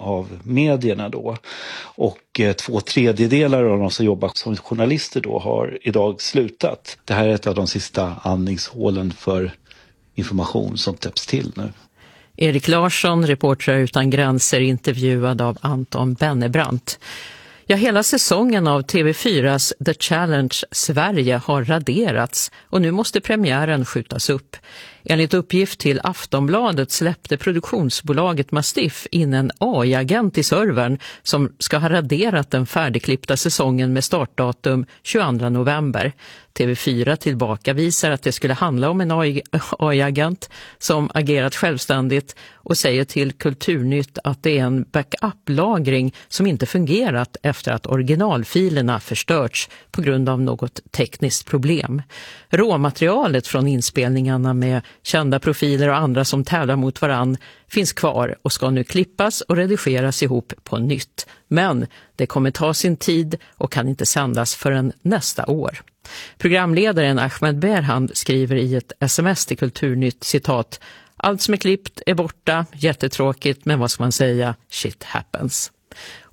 av medierna då. Och 2/3 av de som jobbar som journalister då har idag slutat. Det här är ett av de sista andningshålen för information som täpps till nu. Erik Larsson, Reportrar utan gränser, intervjuad av Anton Bennebrant. Ja, hela säsongen av TV4s The Challenge Sverige har raderats och nu måste premiären skjutas upp. Enligt uppgift till Aftonbladet släppte produktionsbolaget Mastiff in en AI-agent i servern som ska ha raderat den färdigklippta säsongen med startdatum 22 november. TV4 tillbaka visar att det skulle handla om en AI-agent som agerat självständigt och säger till Kulturnytt att det är en backup-lagring som inte fungerat efter att originalfilerna förstörts på grund av något tekniskt problem. Råmaterialet från inspelningarna med kända profiler och andra som tävlar mot varann finns kvar och ska nu klippas och redigeras ihop på nytt. Men det kommer ta sin tid och kan inte sändas förrän nästa år. Programledaren Ahmed Berhand skriver i ett sms till Kulturnytt, citat: "Allt som är klippt är borta, jättetråkigt, men vad ska man säga? Shit happens."